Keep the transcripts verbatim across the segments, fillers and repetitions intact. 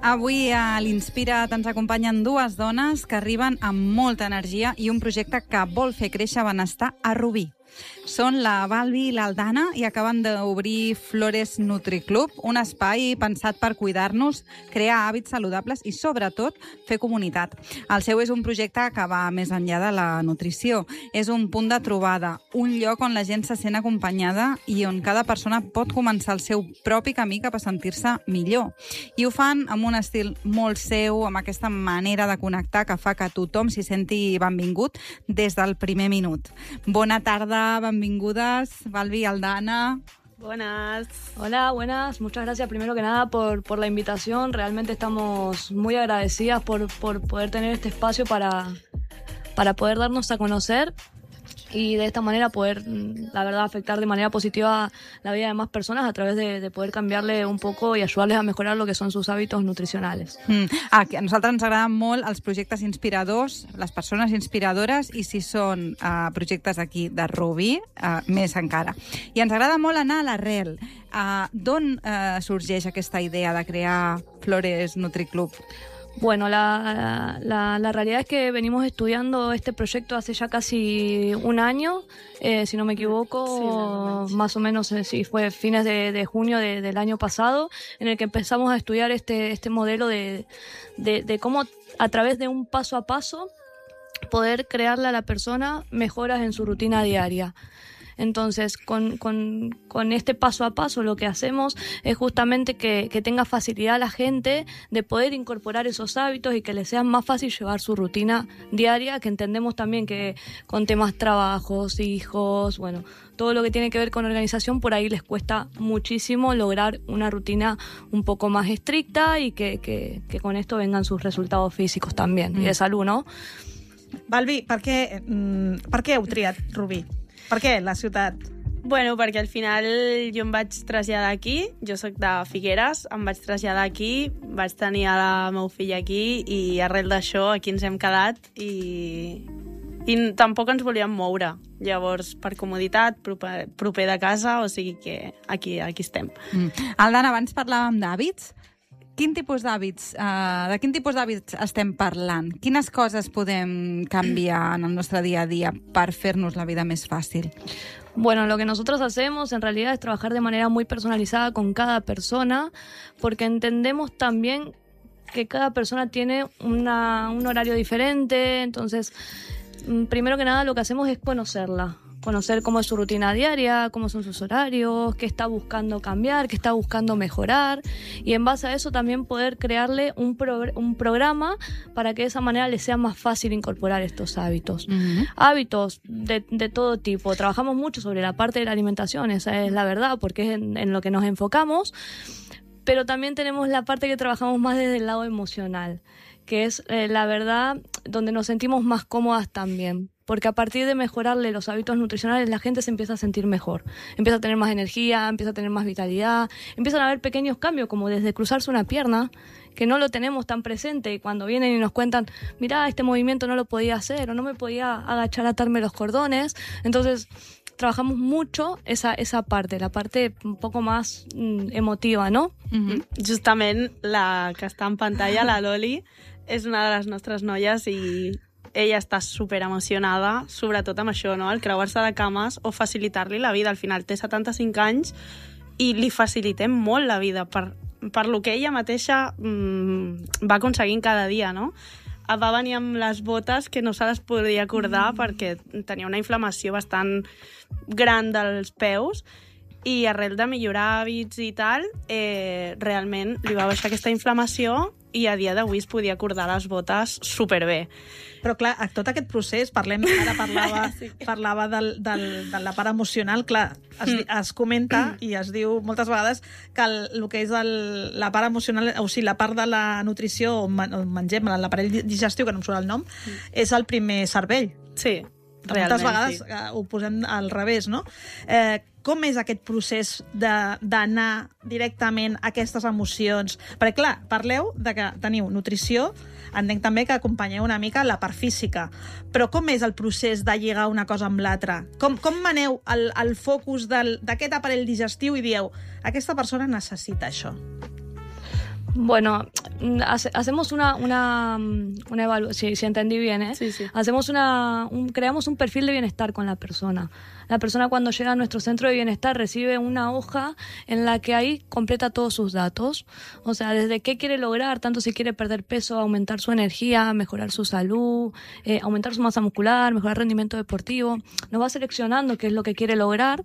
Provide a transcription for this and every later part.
Avui a l'Inspira't ens acompanyen dues dones que arriben amb molta energia i un projecte que vol fer créixer benestar a Rubí. Són la Balbi i l'Aldana i acaben d'obrir Flores NutriClub, un espai pensat per cuidar-nos, crear hàbits saludables i, sobretot, fer comunitat. El seu és un projecte que va més enllà de la nutrició. És un punt de trobada, un lloc on la gent se sent acompanyada i on cada persona pot començar el seu propi camí cap a sentir-se millor. I ho fan amb un estil molt seu, amb aquesta manera de connectar que fa que tothom s'hi senti benvingut des del primer minut. Bona tarda, benvingudes, Balbi y Aldana. Buenas. Hola, buenas. Muchas gracias primero que nada por, por la invitación. Realmente estamos muy agradecidas por, por poder tener este espacio para, para poder darnos a conocer y de esta manera poder, la verdad, afectar de manera positiva la vida de más personas a través de, de poder cambiarle un poco y ayudarles a mejorar lo que son sus hábitos nutricionales. Mm. Ah, a nosaltres ens agraden molt els projectes inspiradors, les persones inspiradores, i si són uh, projectes aquí de Rubí, uh, més encara. I ens agrada molt anar a l'arrel. Uh, D'on uh, sorgeix aquesta idea de crear Flores NutriClub? Bueno, la, la, la realidad es que venimos estudiando este proyecto hace ya casi un año, eh, si no me equivoco, sí, más o menos eh, sí, fue fines de, de junio de, del año pasado, en el que empezamos a estudiar este, este modelo de, de, de cómo a través de un paso a paso poder crearle a la persona mejoras en su rutina diaria. Entonces, con, con, con este paso a paso lo que hacemos es justamente que, que tenga facilidad la gente de poder incorporar esos hábitos y que le sea más fácil llevar su rutina diaria, que entendemos también que con temas trabajos, hijos, bueno, todo lo que tiene que ver con organización, por ahí les cuesta muchísimo lograr una rutina un poco más estricta y que, que, que con esto vengan sus resultados físicos también, mm. y de salud, ¿no? Balbi, per què, mm, per què heu triat Rubí? Per què la ciutat? Bueno, perquè al final jo em vaig traslladar aquí, jo soc de Figueres, em vaig traslladar aquí, vaig tenir a la meva filla aquí i arrel d'això aquí ens hem quedat i, i tampoc ens volíem moure. Llavors, per comoditat, proper, proper de casa, o sigui que aquí, aquí estem. Mm. Aldana, abans parlàvem d'hàbits. Quin tipus d'hàbits, uh, de quin tipus d'hàbits estem parlant? Quines coses podem canviar en el nostre dia a dia per fer-nos la vida més fàcil? Bueno, lo que nosotros hacemos en realidad es trabajar de manera muy personalizada con cada persona, porque entendemos también que cada persona tiene una, un horario diferente. Entonces, primero que nada lo que hacemos es conocerla. Conocer cómo es su rutina diaria, cómo son sus horarios, qué está buscando cambiar, qué está buscando mejorar, y en base a eso también poder crearle un, progr- un programa para que de esa manera le sea más fácil incorporar estos hábitos. Uh-huh. Hábitos de, de todo tipo. Trabajamos mucho sobre la parte de la alimentación, esa es la verdad, porque es en, en lo que nos enfocamos, pero también tenemos la parte que trabajamos más desde el lado emocional, que es eh, la verdad donde nos sentimos más cómodas también. Porque a partir de mejorarle los hábitos nutricionales la gente se empieza a sentir mejor, empieza a tener más energía, empieza a tener más vitalidad, empiezan a haber pequeños cambios como desde cruzarse una pierna, que no lo tenemos tan presente, y cuando vienen y nos cuentan, mirá, este movimiento no lo podía hacer o no me podía agachar a atarme los cordones. Entonces trabajamos mucho esa, esa parte, la parte un poco más mm, emotiva, ¿no? Mm-hmm. Justament la que està en pantalla, la Loli, és una de les nostres noies i ella està super emocionada, sobretot amb això, no? El creuar-se de cames o facilitar-li la vida. Al final té setanta-cinc anys i li facilitem molt la vida per, per lo que ella mateixa mmm, va aconseguint cada dia, no? Va venir amb les botes que no se les podia acordar mm. perquè tenia una inflamació bastant gran dels peus i arrel de millorar hàbits i tal, eh, realment li va baixar aquesta inflamació i a dia d'avui es podia acordar les botes superbé. Però clar, tot aquest procés, parlem, ara parlava, sí. parlava del, del, de la part emocional, clar, es, es comenta i es diu moltes vegades que el, el que és el, la part emocional, o sigui, la part de la nutrició, on mengem, l'aparell digestiu, que no em surt el nom, mm. és el primer cervell. Sí, realment, moltes vegades sí. ho posem al revés, no? Eh, com és aquest procés d'anar directament a aquestes emocions? Perquè, clar, parleu de que teniu nutrició, entenc també que acompanyeu una mica la part física, però com és el procés de lligar una cosa amb l'altra? Com, com maneu el, el focus d'aquest aparell digestiu i dieu, aquesta persona necessita això? Bueno, Hace, hacemos una, una, una evaluación, si, si entendí bien, ¿eh? Sí, sí. Hacemos una, un, creamos un perfil de bienestar con la persona. La persona cuando llega a nuestro centro de bienestar recibe una hoja en la que ahí completa todos sus datos. O sea, desde qué quiere lograr, tanto si quiere perder peso, aumentar su energía, mejorar su salud, eh, aumentar su masa muscular, mejorar el rendimiento deportivo. Nos va seleccionando qué es lo que quiere lograr.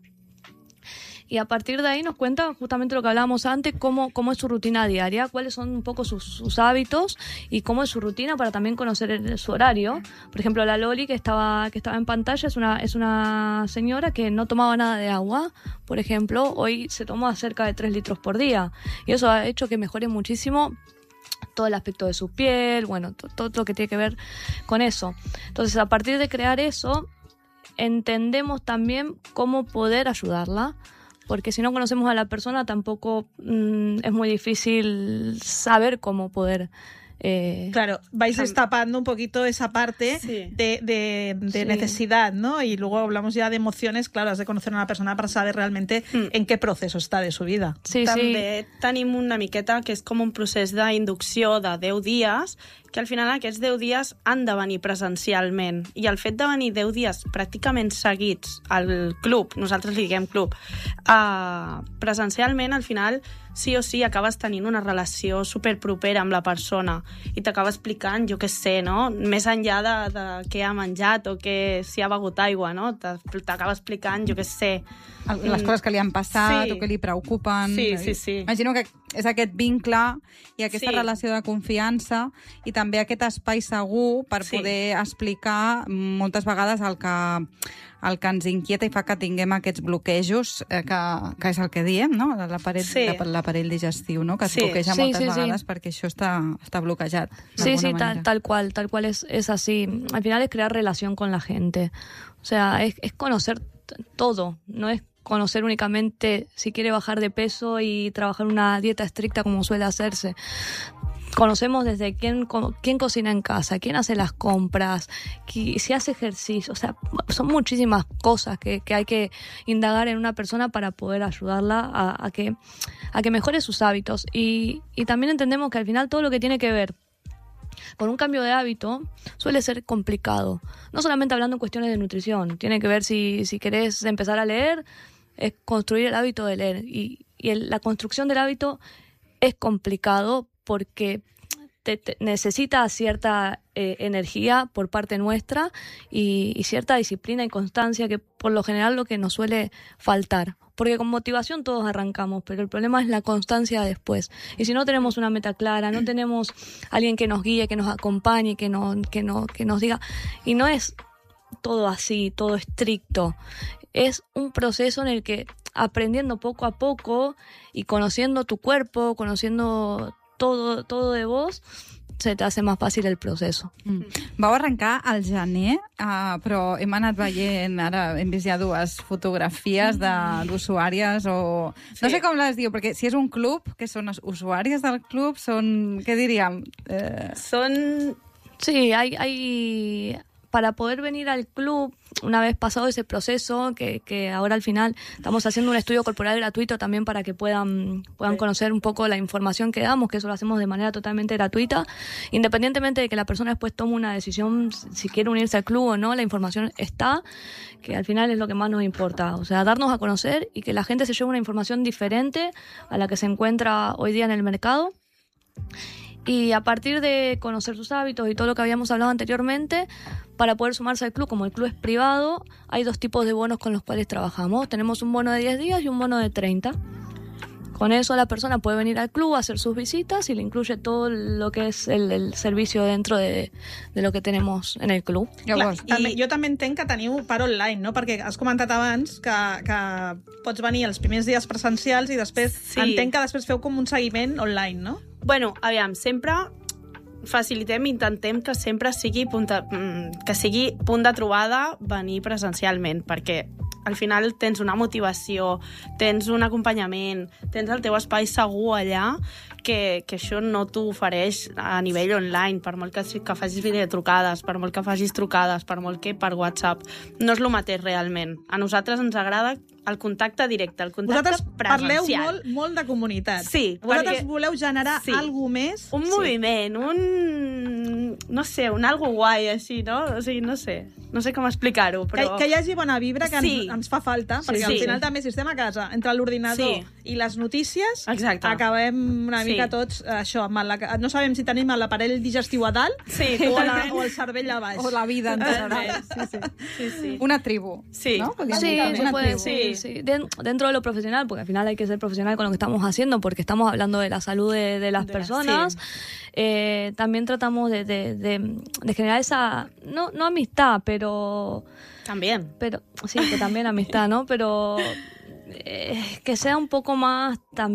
Y a partir de ahí nos cuenta justamente lo que hablábamos antes, cómo, cómo es su rutina diaria, cuáles son un poco sus, sus hábitos y cómo es su rutina para también conocer el, su horario. Por ejemplo, la Loli que estaba, que estaba en pantalla es una, es una señora que no tomaba nada de agua, por ejemplo. Hoy se toma cerca de tres litros por día y eso ha hecho que mejore muchísimo todo el aspecto de su piel, bueno, todo, todo lo que tiene que ver con eso. Entonces, a partir de crear eso, entendemos también cómo poder ayudarla. Porque si no conocemos a la persona tampoco mmm, es muy difícil saber cómo poder... Eh, claro, vais destapando un poquito esa parte sí. de, de, de Sí. necesidad, ¿no? Y luego hablamos ya de emociones, claro, has de conocer a una persona para saber realmente Mm. en qué proceso està de su vida. sí, També sí. tenim una miqueta que és com un procés d'inducció de deu dies, que al final aquests deu dies han de venir presencialment. I el fet de venir deu dies pràcticament seguits al club, nosaltres li diguem club, uh, presencialment, al final, sí o sí, acabes tenint una relació superpropera amb la persona i t'acaba explicant, jo què sé, no? Més enllà de, de què ha menjat o que si ha begut aigua, no? T'acaba explicant, jo què sé, El- les coses que li han passat Sí. o que li preocupen. Sí, sí, sí. Imagino que és aquest vincle i aquesta Sí. relació de confiança i també aquest espai segur per Sí. poder explicar moltes vegades el que, el que ens inquieta i fa que tinguem aquests bloquejos, eh, que, que és el que diem, no? L'aparell Sí. l'aparell digestiu, no? Que es Sí. bloqueja Sí, moltes sí, sí. vegades perquè això està, està bloquejat. Sí, sí, d'alguna tal, manera. tal cual, tal cual es, es así. Al final es crear relación con la gente. O sea, es, es conocer t- todo, no es conocer únicamente si quiere bajar de peso y trabajar una dieta estricta como suele hacerse. Conocemos desde quién, co- quién cocina en casa, quién hace las compras, qui- si hace ejercicio. O sea, son muchísimas cosas que, que hay que indagar en una persona para poder ayudarla a, a que, a que mejore sus hábitos. Y, y también entendemos que al final todo lo que tiene que ver con un cambio de hábito suele ser complicado. No solamente hablando en cuestiones de nutrición. Tiene que ver si, si querés empezar a leer, es construir el hábito de leer. Y, y el- la construcción del hábito es complicado porque te, te- necesita cierta eh, energía por parte nuestra y, y cierta disciplina y constancia que por lo general lo que nos suele faltar. Porque con motivación todos arrancamos, pero el problema es la constancia después. Y si no tenemos una meta clara, no tenemos alguien que nos guíe, que nos acompañe, que, no, que, no, que nos diga... Y no es todo así, todo estricto. Es un proceso en el que aprendiendo poco a poco y conociendo tu cuerpo, conociendo todo, todo de vos, se te hace más fácil el proceso. Mm. Vau arrencar al gener, uh, però hem anat veient, ara hem vist ja dues fotografies de- d'usuàries o... No Sí. sé com les diu, perquè si és un club, que són les usuàries del club, són... Què diríem? Eh, Són... Sí, hay, hay para poder venir al club, una vez pasado ese proceso, que, que ahora al final estamos haciendo un estudio corporal gratuito también para que puedan, puedan Sí. conocer un poco la información que damos, que eso lo hacemos de manera totalmente gratuita, independientemente de que la persona después tome una decisión si quiere unirse al club o no, la información está, que al final es lo que más nos importa, o sea, darnos a conocer y que la gente se lleve una información diferente a la que se encuentra hoy día en el mercado. Y a partir de conocer sus hábitos y todo lo que habíamos hablado anteriormente, para poder sumarse al club, como el club es privado, hay dos tipos de bonos con los cuales trabajamos. Tenemos un bono de diez días y un bono de treinta. Con eso la persona puede venir al club a hacer sus visitas y le incluye todo lo que es el, el servicio dentro de, de lo que tenemos en el club. llavors, Clar, també, I- jo també entenc que teniu part online, no? Perquè has comentat abans que, que pots venir els primers dies presencials i després Sí. entenc que després feu com un seguiment online, no? Bueno, aviam, sempre facilitem, intentem que sempre sigui punt de, mm, que sigui punt de trobada venir presencialment, perquè al final tens una motivació, tens un acompanyament, tens el teu espai segur allà, que, que això no t'ho ofereix a nivell online, per molt que, que facis videotrucades, per molt que facis trucades, per molt que per WhatsApp. No és el mateix realment. A nosaltres ens agrada el contacte directe, el contacte Vosaltres parleu presencial. molt, molt de comunitat. Sí, Vosaltres perquè- voleu generar Sí. alguna més. Un Sí. moviment, un... no sé, un algo guai, així, no? O sigui, no sé. No sé com explicar-ho, però... Que, que hi hagi bona vibra, que Sí. ens, ens fa falta, perquè sí. al final també si estem a casa, entre l'ordinador Sí. i les notícies, Exacte. acabem una Sí. mica tots eh, això, amb la, no sabem si tenim l'aparell digestiu a dalt Sí, o, la, totalment. o el cervell a baix. O la vida en general. Sí, sí. Sí, sí. Una tribu, Sí. ¿no? Podríamos Sí, decir, se una puede, tribu. sí, sí. Den- dentro de lo profesional, porque al final hay que ser profesional con lo que estamos haciendo, porque estamos hablando de la salud de, de las De la- personas. sí. Eh, también tratamos de, de, de- de generar esa, no, no amistad, pero, También. pero sí, que también amistad, ¿no? Pero eh, que sea un poco más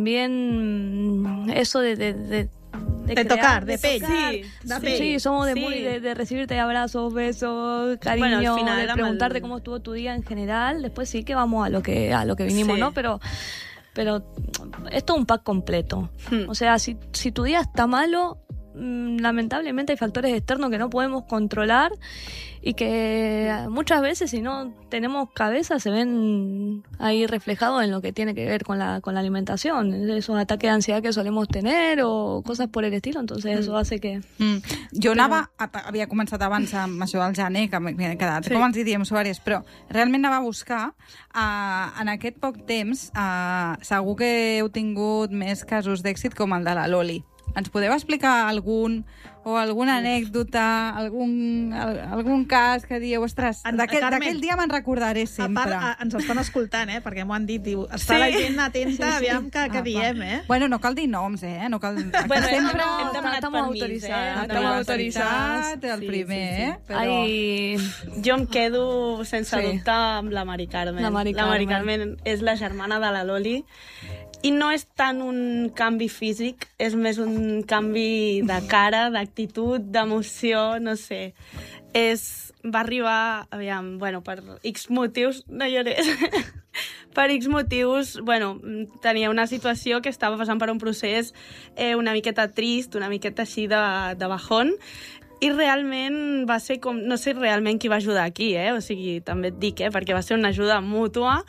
también eso de... de, de De crear- tocar, de pell. tocar. Sí, de Sí, pell. sí, somos de Sí. muy de, de recibirte abrazos, besos, cariño, Bueno, al final de era preguntarte mal- cómo estuvo tu día en general. Después sí que vamos a lo que a lo que vinimos, Sí. ¿no? Pero pero esto es un pack completo. Hmm. O sea, si si tu día está malo, mm, lamentablemente hay factores externos que no podemos controlar y que muchas veces si no tenemos cabeza se ven ahí reflejados en lo que tiene que ver con la con la alimentación, esos ataques de ansiedad que solemos tener o cosas por el estilo, entonces eso hace que Mm. Jo anava, a- havia començat abans amb això del gener, que m'he quedat, Sí. com ens diríem usuaris, però realment anava a buscar, uh, en aquest poc temps, uh, segur que heu tingut més casos d'èxit com el de la Loli. Ens podeu explicar algun o alguna anècdota, algun, al, algun cas que dieu, ostres, En- d'aquell Carmen, d'aquell dia me'n recordaré A sempre. part, a, ens estan escoltant, eh? Perquè m'ho han dit. Diu, està Sí. la gent atenta, aviam que, que Apa. diem, eh? Bueno, no cal dir noms, eh? No cal... Bueno, hem, sempre... hem demanat estamos permís, autoritzades, eh? Hem estamos demanat autoritzades. El Sí, primer, sí, sí. eh? Però... hay Jo em quedo sense Sí. dubte amb la Mari Carmen. La Mari la Mari Carmen. Carmen és la germana de la Loli i no és tant un canvi físic, és més un canvi de cara, d'actitud, d'emoció, no sé. És, va arribar, aviam, bueno, per X motius, no llores, per X motius, bueno, tenia una situació que estava passant per un procés eh, una miqueta trist, una miqueta així de, de bajón, i realment va ser com... No sé realment qui va ajudar aquí, eh? O sigui, també et dic, eh? Perquè va ser una ajuda mútua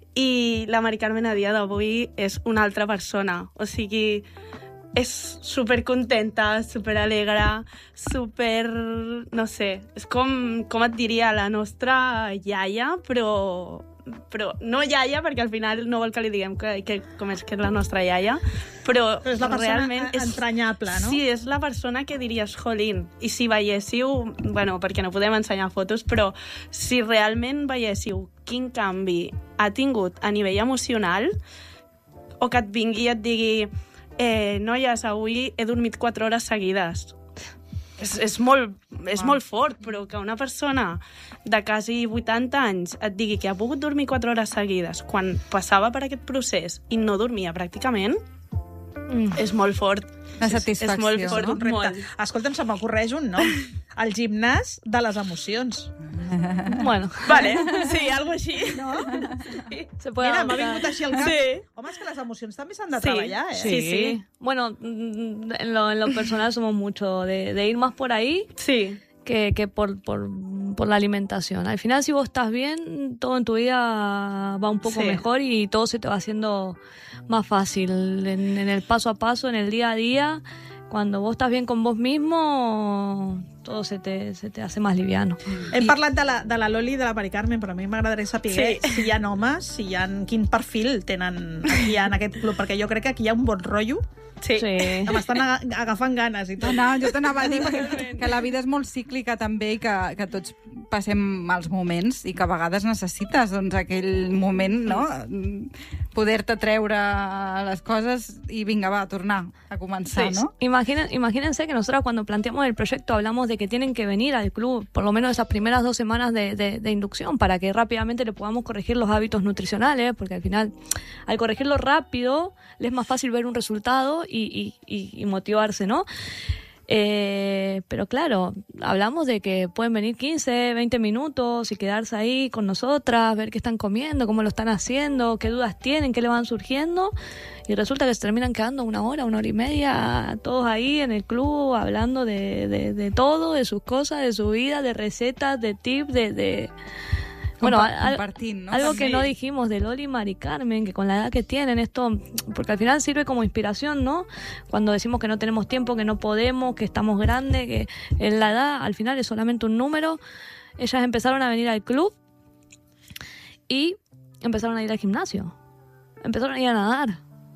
i la Mari Carmen a dia d'avui és una altra persona. O sigui, és supercontenta, superalegre, super... no sé, és com, com et diria la nostra iaia, però però no iaia, perquè al final no vol que li diguem que, que com és que és la nostra iaia, però, Però és la persona realment és, entranyable, no? Sí, és la persona que diries, jolín, i si veiéssiu, bueno, perquè no podem ensenyar fotos, però si realment veiéssiu quin canvi ha tingut a nivell emocional, o que et vingui i et digui eh, noies, avui he dormit quatre hores seguides. És, és, molt, és molt fort, però que una persona de quasi vuitanta anys et digui que ha pogut dormir quatre hores seguides quan passava per aquest procés i no dormia pràcticament, Mm. és molt fort. La És- satisfacció, És molt no? fort, Un repte. molt. Escolta'm, se m'ocorreix un nom. El gimnàs de les emocions. Bueno, Vale, sí, algo així. No? se puede Mira, m'ha adaptar. vingut així al cap. Sí. Home, és que les emocions també s'han de Sí. treballar, eh? Sí, sí. Bueno, mm, en lo, en lo personal somos mucho de, de ir más por ahí Sí. que, que por, por, por la alimentación. Al final, si vos estás bien, todo en tu vida va un poco Sí. mejor y todo se te va haciendo más fácil. En, en el paso a paso, en el día a día, cuando vos estás bien con vos mismo, todo se te, se te hace más liviano. Hem parlat de la, de la Loli i de la Mari Carmen, però a mi m'agradaria saber Sí. si hi ha homes, si hi ha, quin perfil tenen aquí en aquest club, perquè jo crec que aquí hi ha un bon rotllo. Sí. Sí. Que m'estan aga- agafant ganes i tot. No, jo t'anava a dir que, que la vida és molt cíclica també i que, que tots passem mals moments i que a vegades necessites doncs, aquell moment, no? Poder-te treure les coses i vinga, va, a tornar a començar, Sí. no? Imaginen, imagínense que nosotros cuando planteamos el proyecto hablamos de que tienen que venir al club por lo menos esas primeras dos semanas de, de, de inducción para que rápidamente le podamos corregir los hábitos nutricionales, porque al final al corregirlo rápido les es más fácil ver un resultado y, y, y, y motivarse, ¿no? Eh, pero claro, hablamos de que pueden venir quince, veinte minutos y quedarse ahí con nosotras, ver qué están comiendo, cómo lo están haciendo, qué dudas tienen, qué le van surgiendo. Y resulta que se terminan quedando una hora, una hora y media, todos ahí en el club, hablando de, de, de todo, de sus cosas, de su vida, de recetas, de tips, de... de... Bueno, Compa- al- compartint, ¿no? algo que Sí. no dijimos de Loli y Mari Carmen, que con la edad que tienen esto, porque al final sirve como inspiración, ¿no? Cuando decimos que no tenemos tiempo, que no podemos, que estamos grandes, que en la edad al final es solamente un número. Ellas empezaron a venir al club y empezaron a ir al gimnasio, empezaron a ir a nadar.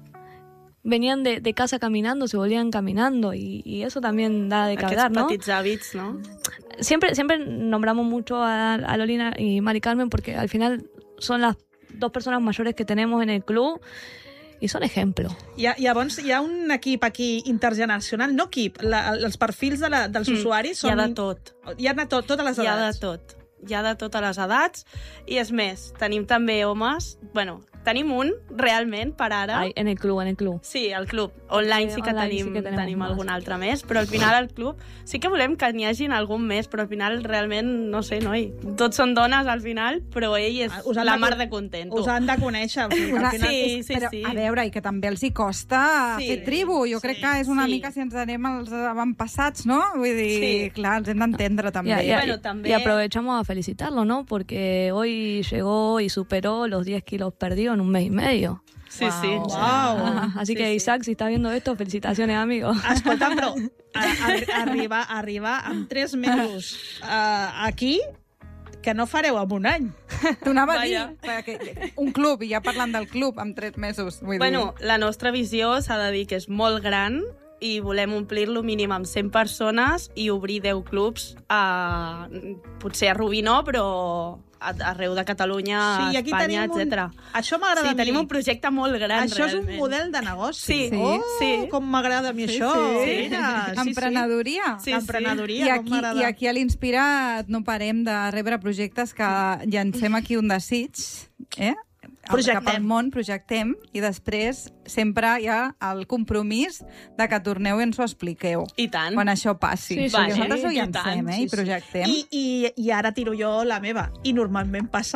Venían de, de casa caminando, se volvían caminando y, y eso también da de qué Aquests hablar, ¿no? petits hàbits, no? Siempre, siempre nombramos mucho a, a Lolina y Mari Carmen porque al final son las dos personas mayores que tenemos en el club i són ejemplo. Hi ha, llavors, hi ha un equip aquí intergeneracional, no equip, la, els perfils de la, dels Mm, usuaris Hi són... ha de tot. Hi ha de tot, totes les Hi ha de edats. tot. Hi ha de totes les edats. I és més, tenim també homes... Bueno, tenim un, realment, per ara. Ai, en el club, en el club. Sí, al club. Online sí que Online tenim, sí que tenim tenim més. algun altre més, però al final al club sí que volem que n'hi hagin algun més, però al final realment, no sé, noi, tots són dones al final, però ell és Us han la de mar con- de contento. Us han de conèixer. O sigui, que Us al ha- final... Sí, sí, però, sí. a veure, i que també els hi costa Sí, fer tribu. Jo crec sí, que és una sí. mica si ens anem als avantpassats, no? Vull dir, Sí. clar, els hem d'entendre també. Y, y- Bueno, y- también- y aprovechamos a felicitarlo, ¿no? Porque hoy llegó y superó los diez kilos perdidos en un mes y medio. Sí, sí. Wow. Ajá, Así Sí, que sí. Isaac, si estás viendo esto, felicitaciones, amigo. Escolta'm, però a, a, arribar, arribar amb tres mesos uh, aquí, que no fareu en un any. T'ho anava a dir, Vaja. perquè un club, i ja parlant del club, amb tres mesos. Vull Bueno, dir. la nostra visió s'ha de dir que és molt gran i volem omplir-lo mínim amb cent persones i obrir deu clubs, a, potser a Rubí no, però a, arreu de Catalunya, Sí, i aquí Espanya, tenim un... etcètera. Això m'agrada Sí, a mi. tenim un projecte molt gran, Això és un realment. model de negoci. Sí, Sí. Oh, sí. com m'agrada a mi Sí, això. sí. Mira, sí, sí. Emprenedoria. Sí, sí. Emprenedoria, I com aquí, m'agrada. I aquí a l'Inspirat no parem de rebre projectes que llancem aquí un desig, eh? Projectem. Cap al món, projectem, i després sempre hi ha el compromís de que torneu i ens ho expliqueu I tant. quan això passi. Sí, sí, Perquè sí. nosaltres ho I llancem, tant, eh? sí, I projectem. I, i, I ara tiro jo la meva. I normalment passa.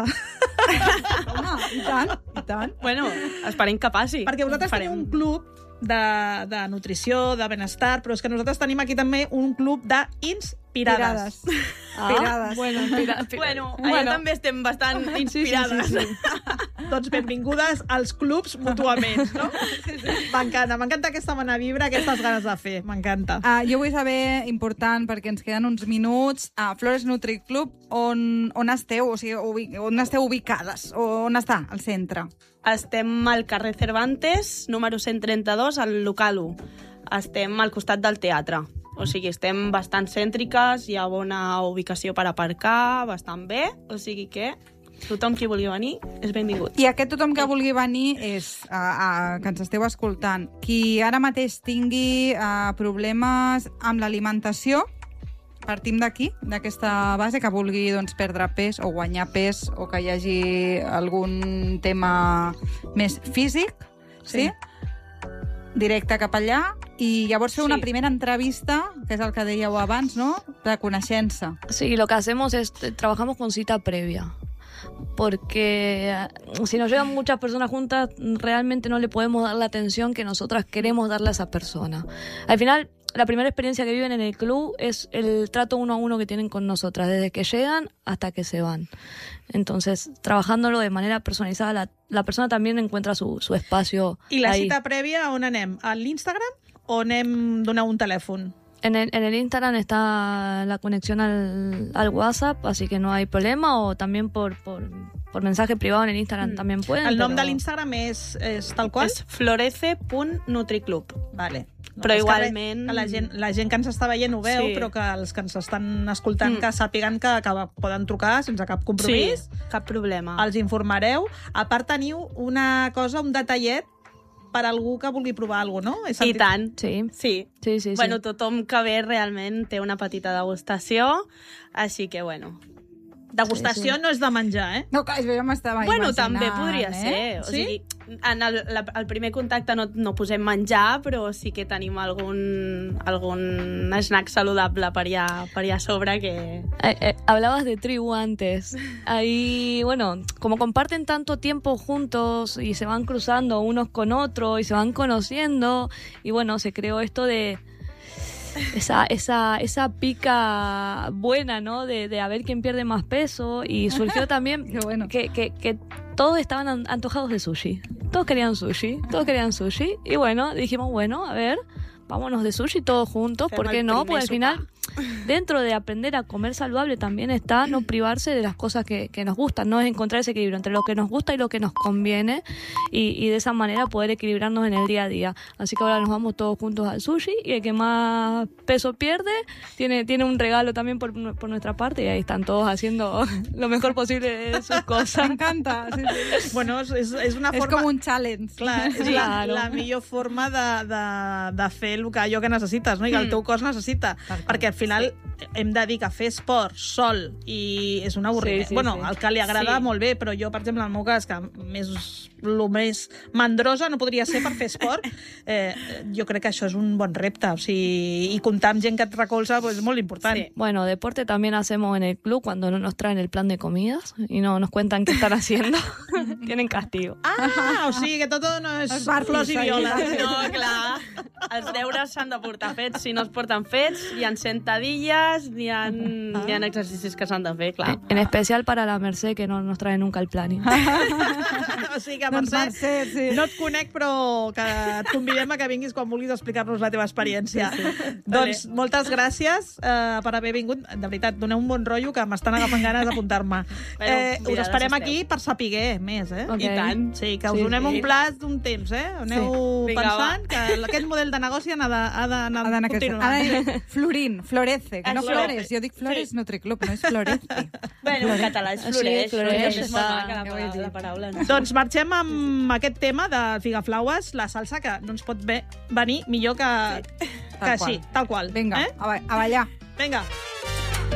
Home, i tant, i tant. Bueno, esperem que passi. Perquè vosaltres Farem- teniu un club de, de nutrició, de benestar, però és que nosaltres tenim aquí també un club d'inspirades. Ah, Pirades. Bueno, inspira- inspira- Bueno, allà Bueno. també estem bastant Sí, sí, inspirades. sí, sí. Doncs benvingudes als clubs mútuament, no? M'encanta, m'encanta aquesta bona vibra, aquestes ganes de fer, m'encanta. Uh, jo vull saber, important, perquè ens queden uns minuts, a uh, Flores Nutri Club, on, on esteu? O sigui, ubi, on esteu ubicades? O on està el centre? Estem al carrer Cervantes, número cent trenta-dos, al local u. Estem al costat del teatre. O sigui, estem bastant cèntriques, hi ha bona ubicació per aparcar, bastant bé, o sigui que tothom qui vulgui venir és benvingut. I aquest tothom que vulgui venir és, uh, uh, que ens esteu escoltant, qui ara mateix tingui uh, problemes amb l'alimentació, partim d'aquí, d'aquesta base, que vulgui doncs, perdre pes o guanyar pes o que hi hagi algun tema més físic, sí? Sí. Directe cap allà, i llavors fer Sí. una primera entrevista, que és el que dèieu abans, no?, de coneixença. Sí, lo que hacemos es, eh, trabajamos con cita previa. Porque eh, si nos llegan muchas personas juntas, realmente no le podemos dar la atención que nosotras queremos darle a esa persona. Al final, la primera experiencia que viven en el club es el trato uno a uno que tienen con nosotras, desde que llegan hasta que se van. Entonces, trabajándolo de manera personalizada, la, la persona también encuentra su, su espacio I la ahí. cita prèvia on anem? A l'Instagram o anem donar un telèfon? En el, en el Instagram está la conexión al, al WhatsApp, así que no hay problema, o también por, por, por mensaje privado en el Instagram Mm. también pueden. El nom pero- de l'Instagram és, és tal qual? És florece punt nutriclub. Vale. Però és que igualment- Que la, gent, la gent que ens està veient ho veu, Sí. però que els que ens estan escoltant Mm. que sàpiguen que, que poden trucar sense cap compromís. Sí, cap problema. Els informareu. A part teniu una cosa, un detallet per algú que vulgui provar alguna cosa, no? He I sentit- tant. Sí, Sí. sí, sí. sí. Bueno, tothom que ve realment té una petita degustació, així que, bueno, Degustació Sí, sí. no és de menjar, eh? No, clar, jo ja m'estava Bueno, imaginant, també podria eh? ser. O Sí? sigui, en el, la, el primer contacte no, no posem menjar, però sí que tenim algun, algun snack saludable per allà, per allà a sobre que... Eh, eh, hablabas de tribu antes. Ahí, bueno, como comparten tanto tiempo juntos y se van cruzando unos con otros y se van conociendo, y bueno, se creó esto de esa, esa, esa pica buena, ¿no? De, de a ver quién pierde más peso, y surgió también Qué bueno. que, que, que todos estaban an- antojados de sushi. Todos querían sushi, todos querían sushi, y bueno, dijimos, bueno, a ver, vámonos de sushi todos juntos, Fem ¿por qué el no? primer Pues al final... sopar. Dentro de aprender a comer saludable también está no privarse de las cosas que, que nos gustan, no es encontrar ese equilibrio entre lo que nos gusta y lo que nos conviene, y, y de esa manera poder equilibrarnos en el día a día. Así que ahora nos vamos todos juntos al sushi, y el que más peso pierde tiene, tiene un regalo también por, por nuestra parte, y ahí están todos haciendo lo mejor posible de sus cosas. M'encanta. Sí, sí. Bueno, és, és, és una És forma... com un challenge. Clar, és la, Claro. la millor forma de, de, de fer el que, allò que necessites, no? I que el teu cos necessita. Tal qual. Perquè al final sí. hem de dir que fer esport sol i és un avorriment. Sí, sí, bueno, sí. el que li agrada Sí. molt bé, però jo, per exemple, en el meu cas, que més, el més mandrosa no podria ser per fer esport, eh, jo crec que això és un bon repte. O sigui, i comptar amb gent que et recolza pues, és molt important. Sí. Bueno, deporte también hacemos en el club cuando no nos traen el plan de comidas y no nos cuentan qué están haciendo. Tienen castigo. Ah, o sigui que tot no és Els barris, flors i ahí. violes. No, clar. Els deures s'han de portar fets. Si no es porten fets, hi ha sentadilles, hi ha, hi ha exercicis que s'han de fer, clar. En especial para la Merced, que no nos trae nunca el planning. O sigui que, Doncs Mercè, Mercè, sí. no et conec, però que et convidem a que vinguis quan vulguis a explicar-nos la teva experiència. Sí, sí. Doncs moltes gràcies eh, per haver vingut. De veritat, doneu un bon rotllo que m'estan agafant ganes d'apuntar-me. Bueno, Eh, us convidades esperem esteu. aquí per saber més, eh? Ok. I tant. Sí, que us Sí, donem sí. un plat d'un temps, eh? Aneu Sí. Vinga, pensant que aquest model de negoci ha de- ha d'anar Ha d'anar continuant. Ha d'anar florín, florece, que Ah, no florece. flores. Jo dic flores, no trec club, no és florece. Bueno, en català és Sí, floreix. floreix, és molt està- maca la, ja ho he paraula, dit. la paraula. No? Doncs marxem amb aquest tema de Figaflaues, la salsa, que no ens pot bé, venir millor que, que Tal així, qual. tal qual. Vinga, Eh? a, ba- a ballar. Vinga.